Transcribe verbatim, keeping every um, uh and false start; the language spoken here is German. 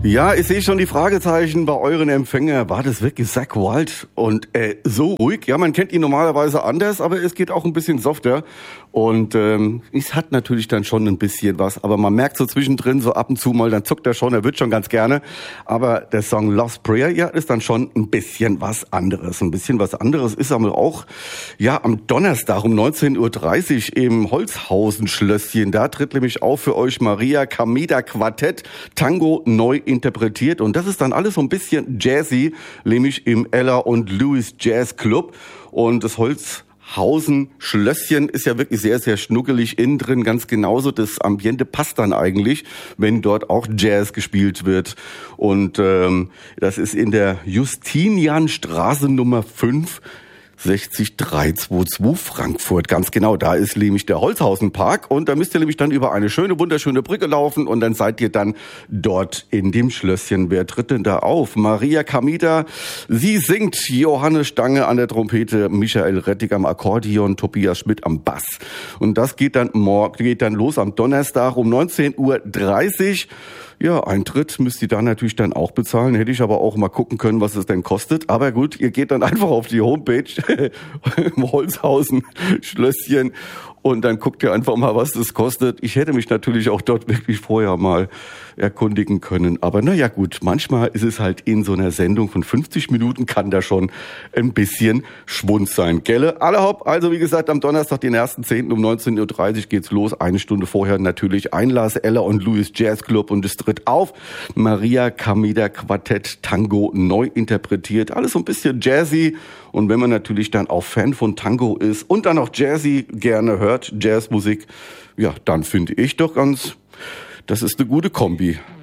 Ja, ich sehe schon die Fragezeichen bei euren Empfänger. War das wirklich Zakk Wylde? Und äh, so ruhig? Ja, man kennt ihn normalerweise anders, aber es geht auch ein bisschen softer. Und ähm, es hat natürlich dann schon ein bisschen was. Aber man merkt so zwischendrin, so ab und zu mal, dann zuckt er schon, er wird schon ganz gerne. Aber der Song Lost Prayer, ja, ist dann schon ein bisschen was anderes. Ein bisschen was anderes ist aber auch, ja, am Donnerstag um neunzehn Uhr dreißig im Holzhausen-Schlösschen. Da tritt nämlich auf für euch Maria Kameda Quartett, Tango neu interpretiert. Und das ist dann alles so ein bisschen jazzy, nämlich im Ella und Louis Jazz Club. Und das Holzhausen-Schlösschen ist ja wirklich sehr, sehr schnuckelig innen drin. Ganz genauso, das Ambiente passt dann eigentlich, wenn dort auch Jazz gespielt wird. Und ähm, das ist in der Justinianstraße Nummer fünf. sechzig dreihundertzweiundzwanzig Frankfurt, ganz genau, da ist nämlich der Holzhausen-Park und da müsst ihr nämlich dann über eine schöne, wunderschöne Brücke laufen und dann seid ihr dann dort in dem Schlösschen. Wer tritt denn da auf? Maria Kameda, sie singt, Johannes Stange an der Trompete, Michael Rettig am Akkordeon, Tobias Schmidt am Bass. Und das geht dann morgen, geht dann los am Donnerstag um neunzehn Uhr dreißig. Ja, Eintritt müsst ihr da natürlich dann auch bezahlen. Hätte ich aber auch mal gucken können, was es denn kostet. Aber gut, ihr geht dann einfach auf die Homepage im Holzhausen-Schlösschen und dann guckt ihr einfach mal, was das kostet. Ich hätte mich natürlich auch dort wirklich vorher mal erkundigen können. Aber naja gut, manchmal ist es halt in so einer Sendung von fünfzig Minuten, kann da schon ein bisschen Schwund sein. Gelle, alle hopp. Also wie gesagt, am Donnerstag, den ersten zehnten um neunzehn Uhr dreißig geht's los. Eine Stunde vorher natürlich Einlass, Ella und Louis Jazz Club und es tritt auf Maria Kameda Quartett, Tango neu interpretiert. Alles so ein bisschen jazzy. Und wenn man natürlich dann auch Fan von Tango ist und dann auch Jazzy gerne hört, Jazzmusik, ja, dann finde ich doch ganz, das ist eine gute Kombi.